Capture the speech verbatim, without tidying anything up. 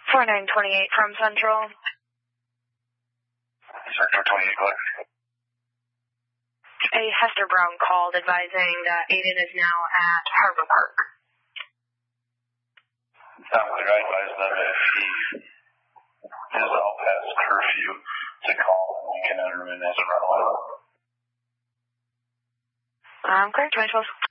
four nine twenty-eight from Central. Sector twenty-eight, go ahead. A Hester Brown called advising that Aiden is now at Harbor Park. Sounds like I advised them if he is out past curfew to call, we can enter him in as a runaway. Um, correct, twenty twelve.